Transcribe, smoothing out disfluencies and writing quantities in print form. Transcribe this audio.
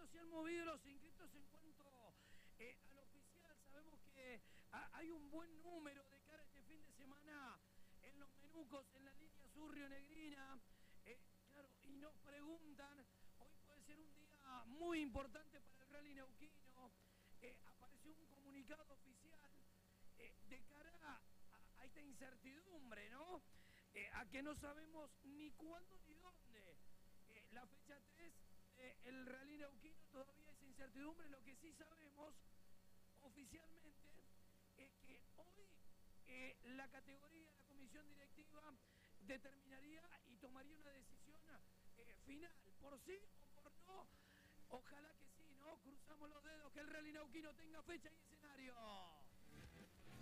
se han movido los inscritos en cuanto al oficial? Sabemos que hay un buen número de cara a este fin de semana en los Menucos, en la línea sur rionegrina. Claro, y nos preguntan, hoy puede ser un día muy importante para el Rally Neuquino. Apareció un comunicado oficial de cara a esta incertidumbre, ¿no? A que no sabemos ni cuándo ni dónde. La fecha 3, el Rally Neuquino, todavía es incertidumbre. Lo que sí sabemos oficialmente es que hoy la categoría, la comisión directiva determinaría y tomaría una decisión final, por sí o por no. Ojalá que sí, ¿no? Cruzamos los dedos que el Rally Neuquino tenga fecha y escenario.